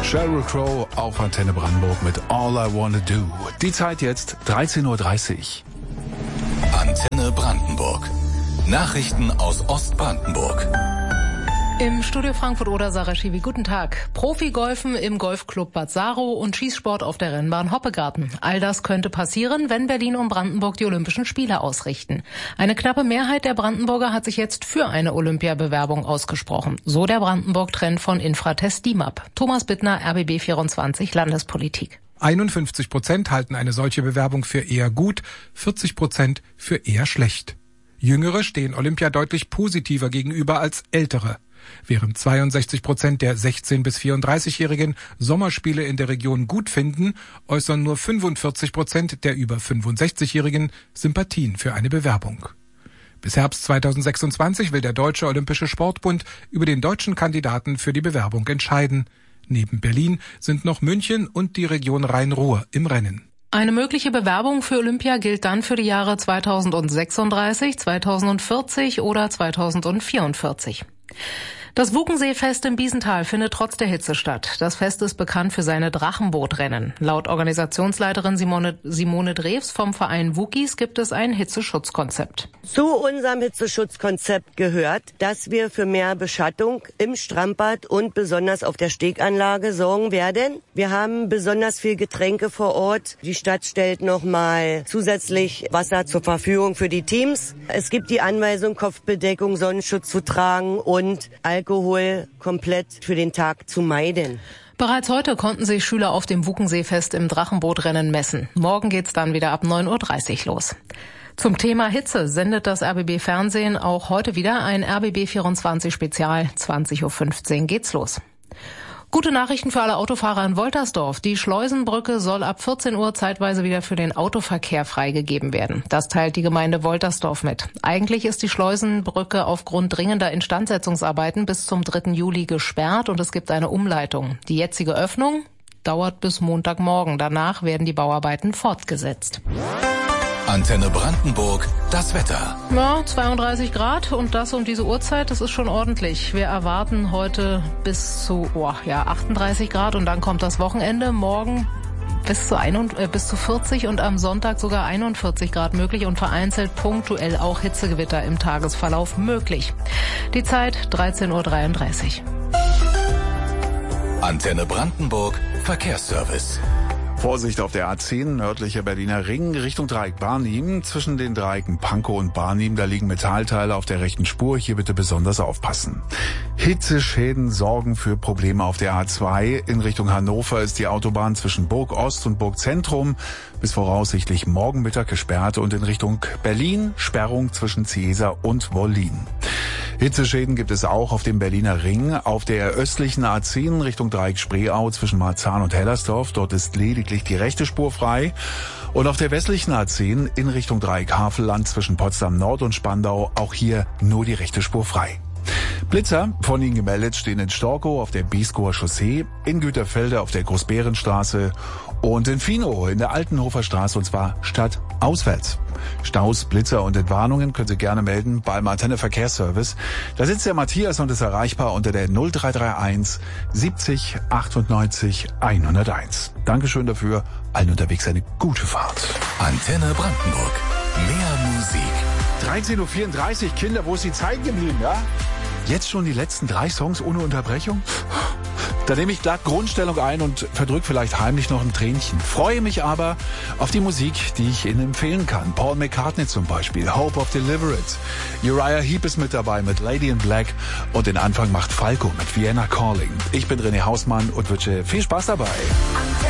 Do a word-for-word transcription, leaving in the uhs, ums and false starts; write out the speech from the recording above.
Sheryl Crow auf Antenne Brandenburg mit All I Wanna Do. Die Zeit jetzt dreizehn Uhr dreißig. Antenne Brandenburg. Nachrichten aus Ostbrandenburg. Im Studio Frankfurt-Oder Sarah Schiwi, guten Tag. Profigolfen im Golfclub Bad Saro und Schießsport auf der Rennbahn Hoppegarten. All das könnte passieren, wenn Berlin und Brandenburg die Olympischen Spiele ausrichten. Eine knappe Mehrheit der Brandenburger hat sich jetzt für eine Olympiabewerbung ausgesprochen. So der Brandenburg-Trend von Infratest D I M A P. Thomas Bittner, R B B vierundzwanzig, Landespolitik. einundfünfzig Prozent halten eine solche Bewerbung für eher gut, vierzig Prozent für eher schlecht. Jüngere stehen Olympia deutlich positiver gegenüber als Ältere. Während zweiundsechzig Prozent der sechzehn- bis vierunddreißigjährigen Sommerspiele in der Region gut finden, äußern nur fünfundvierzig Prozent der über fünfundsechzigjährigen Sympathien für eine Bewerbung. Bis Herbst zweitausendsechsundzwanzig will der Deutsche Olympische Sportbund über den deutschen Kandidaten für die Bewerbung entscheiden. Neben Berlin sind noch München und die Region Rhein-Ruhr im Rennen. Eine mögliche Bewerbung für Olympia gilt dann für die Jahre zweitausendsechsunddreißig, zweitausendvierzig oder zweitausendvierundvierzig. Das Wukenseefest im Biesental findet trotz der Hitze statt. Das Fest ist bekannt für seine Drachenbootrennen. Laut Organisationsleiterin Simone, Simone Drews vom Verein Wukis gibt es ein Hitzeschutzkonzept. Zu unserem Hitzeschutzkonzept gehört, dass wir für mehr Beschattung im Strandbad und besonders auf der Steganlage sorgen werden. Wir haben besonders viel Getränke vor Ort. Die Stadt stellt nochmal zusätzlich Wasser zur Verfügung für die Teams. Es gibt die Anweisung, Kopfbedeckung, Sonnenschutz zu tragen und Alkohol komplett für den Tag zu meiden. Bereits heute konnten sich Schüler auf dem Wukenseefest im Drachenbootrennen messen. Morgen geht's dann wieder ab neun Uhr dreißig los. Zum Thema Hitze sendet das R B B Fernsehen auch heute wieder ein R B B vierundzwanzig Spezial. zwanzig Uhr fünfzehn geht's los. Gute Nachrichten für alle Autofahrer in Woltersdorf. Die Schleusenbrücke soll ab vierzehn Uhr zeitweise wieder für den Autoverkehr freigegeben werden. Das teilt die Gemeinde Woltersdorf mit. Eigentlich ist die Schleusenbrücke aufgrund dringender Instandsetzungsarbeiten bis zum dritten Juli gesperrt und es gibt eine Umleitung. Die jetzige Öffnung dauert bis Montagmorgen. Danach werden die Bauarbeiten fortgesetzt. Antenne Brandenburg, das Wetter. Ja, zweiunddreißig Grad und das um diese Uhrzeit, das ist schon ordentlich. Wir erwarten heute bis zu oh, ja, achtunddreißig Grad und dann kommt das Wochenende. Morgen bis zu, ein, äh, bis zu vierzig und am Sonntag sogar einundvierzig Grad möglich und vereinzelt punktuell auch Hitzegewitter im Tagesverlauf möglich. Die Zeit dreizehn Uhr dreiunddreißig. Antenne Brandenburg, Verkehrsservice. Vorsicht auf der A zehn, nördlicher Berliner Ring, Richtung Dreieck Barnim. Zwischen den Dreieicken Pankow und Barnim, da liegen Metallteile auf der rechten Spur. Hier bitte besonders aufpassen. Hitzeschäden sorgen für Probleme auf der A zwei. In Richtung Hannover ist die Autobahn zwischen Burg Ost und Burg Zentrum bis voraussichtlich morgen Mittag gesperrt und in Richtung Berlin Sperrung zwischen Ciesa und Wollin. Hitzeschäden gibt es auch auf dem Berliner Ring, auf der östlichen A zehn Richtung Dreieck Spreeau zwischen Marzahn und Hellersdorf. Dort ist lediglich die rechte Spur frei. Und auf der westlichen A zehn in Richtung Dreieck Havelland zwischen Potsdam Nord und Spandau auch hier nur die rechte Spur frei. Blitzer von Ihnen gemeldet stehen in Storkow auf der Biesgower Chaussee, in Güterfelde auf der Großbärenstraße und in Finow in der Altenhofer Straße und zwar stadtauswärts. Staus, Blitzer und Entwarnungen können Sie gerne melden beim Antenne Verkehrsservice. Da sitzt der Matthias und ist erreichbar unter der null drei drei eins siebzig achtundneunzig hunderteins. Dankeschön dafür. Allen unterwegs eine gute Fahrt. Antenne Brandenburg. Mehr Musik. dreizehn Uhr vierunddreißig, Kinder, wo ist die Zeit geblieben, ja? Jetzt schon die letzten drei Songs ohne Unterbrechung? Da nehme ich glatt Grundstellung ein und verdrück vielleicht heimlich noch ein Tränchen. Freue mich aber auf die Musik, die ich Ihnen empfehlen kann. Paul McCartney zum Beispiel, Hope of Deliverance. Uriah Heep ist mit dabei mit Lady in Black und den Anfang macht Falco mit Vienna Calling. Ich bin René Hausmann und wünsche viel Spaß dabei.